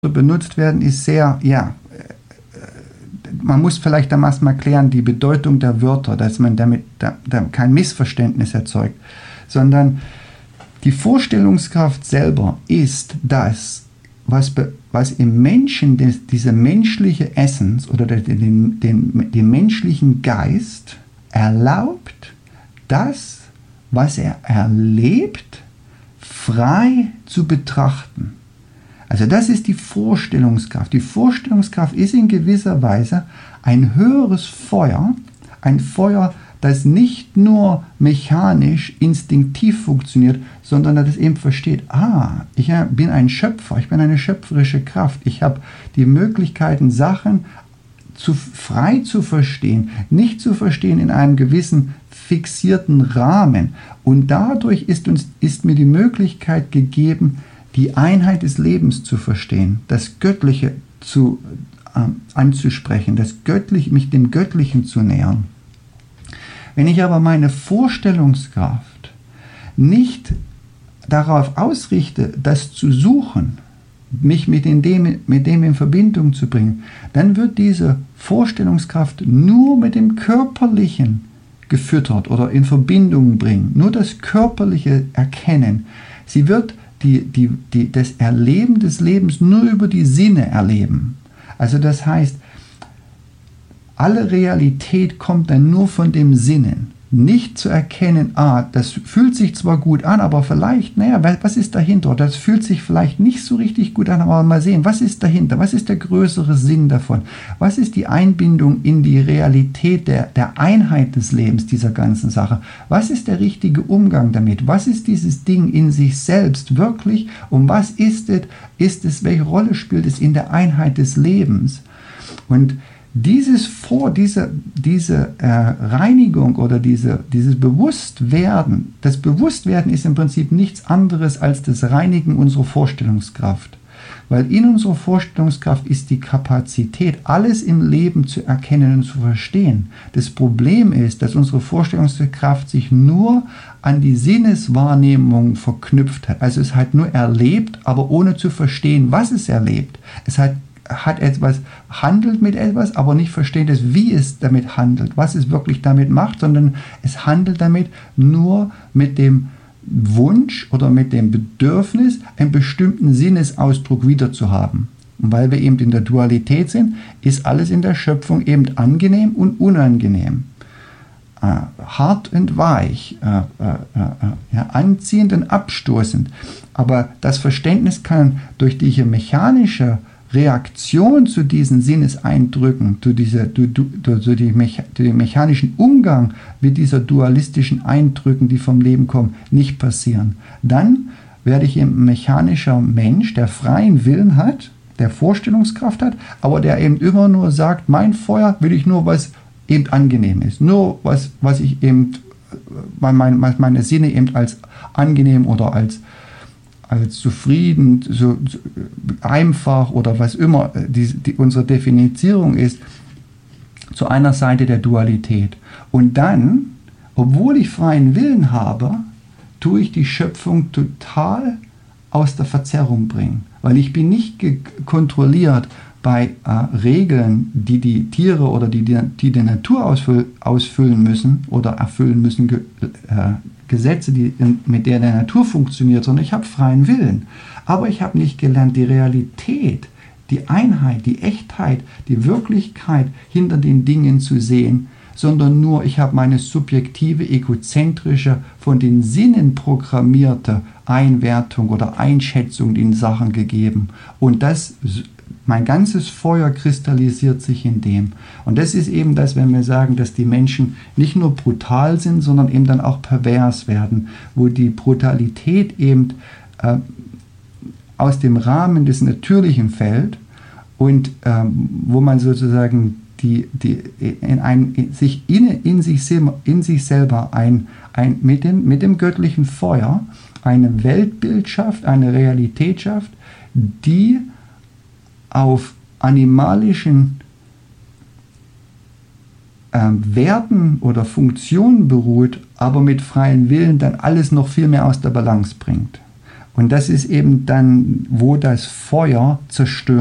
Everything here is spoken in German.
benutzt werden, ist sehr, man muss vielleicht am ersten mal klären, die Bedeutung der Wörter, dass man damit kein Missverständnis erzeugt, sondern die Vorstellungskraft selber ist das, was im Menschen diese menschliche Essenz oder den menschlichen Geist erlaubt, das, was er erlebt, frei zu betrachten. Also das ist die Vorstellungskraft. Die Vorstellungskraft ist in gewisser Weise ein höheres Feuer, ein Feuer, das nicht nur mechanisch, instinktiv funktioniert, sondern das eben versteht, ich bin ein Schöpfer, ich bin eine schöpferische Kraft, ich habe die Möglichkeiten, Sachen frei zu verstehen, nicht zu verstehen in einem gewissen fixierten Rahmen. Und dadurch ist mir die Möglichkeit gegeben, die Einheit des Lebens zu verstehen, das Göttliche anzusprechen, mich dem Göttlichen zu nähern. Wenn ich aber meine Vorstellungskraft nicht darauf ausrichte, das zu suchen, mich mit dem in Verbindung zu bringen, dann wird diese Vorstellungskraft nur mit dem Körperlichen gefüttert oder in Verbindung bringen, nur das Körperliche erkennen. Sie wird das Erleben des Lebens nur über die Sinne erleben. Also das heißt, alle Realität kommt dann nur von dem Sinnen. Nicht zu erkennen, das fühlt sich zwar gut an, aber vielleicht, was ist dahinter? Das fühlt sich vielleicht nicht so richtig gut an, aber mal sehen, was ist dahinter? Was ist der größere Sinn davon? Was ist die Einbindung in die Realität der Einheit des Lebens dieser ganzen Sache? Was ist der richtige Umgang damit? Was ist dieses Ding in sich selbst wirklich? Und was ist es, welche Rolle spielt es in der Einheit des Lebens? Und diese Reinigung oder dieses Bewusstwerden, das Bewusstwerden ist im Prinzip nichts anderes als das Reinigen unserer Vorstellungskraft. Weil in unserer Vorstellungskraft ist die Kapazität, alles im Leben zu erkennen und zu verstehen. Das Problem ist, dass unsere Vorstellungskraft sich nur an die Sinneswahrnehmung verknüpft hat. Also es hat nur erlebt, aber ohne zu verstehen, was es erlebt. Es hat etwas, handelt mit etwas, aber nicht versteht es, wie es damit handelt, was es wirklich damit macht, sondern es handelt damit nur mit dem Wunsch oder mit dem Bedürfnis, einen bestimmten Sinnesausdruck wiederzuhaben. Und weil wir eben in der Dualität sind, ist alles in der Schöpfung eben angenehm und unangenehm. Hart und weich, anziehend und abstoßend. Aber das Verständnis kann durch diese mechanische Reaktion zu diesen Sinneseindrücken, zu dem mechanischen Umgang mit dieser dualistischen Eindrücken, die vom Leben kommen, nicht passieren. Dann werde ich eben ein mechanischer Mensch, der freien Willen hat, der Vorstellungskraft hat, aber der eben immer nur sagt, mein Feuer will ich nur, was eben angenehm ist. Nur was ich eben, meine Sinne eben als angenehm oder als zufrieden, so einfach oder was immer unsere Definition ist, zu einer Seite der Dualität. Und dann, obwohl ich freien Willen habe, tue ich die Schöpfung total aus der Verzerrung bringen. Weil ich bin nicht kontrolliert bei Regeln, die die Tiere oder die Natur ausfüllen müssen oder erfüllen müssen, Gesetze, mit der Natur funktioniert, sondern ich habe freien Willen. Aber ich habe nicht gelernt, die Realität, die Einheit, die Echtheit, die Wirklichkeit hinter den Dingen zu sehen, sondern nur, ich habe meine subjektive, egozentrische, von den Sinnen programmierte Einwertung oder Einschätzung in Sachen gegeben. Und mein ganzes Feuer kristallisiert sich in dem. Und das ist eben das, wenn wir sagen, dass die Menschen nicht nur brutal sind, sondern eben dann auch pervers werden, wo die Brutalität eben aus dem Rahmen des Natürlichen fällt und wo man sozusagen in sich selber mit dem göttlichen Feuer eine Weltbild schafft, eine Realität schafft, die auf animalischen Werten oder Funktionen beruht, aber mit freiem Willen dann alles noch viel mehr aus der Balance bringt. Und das ist eben dann, wo das Feuer zerstört.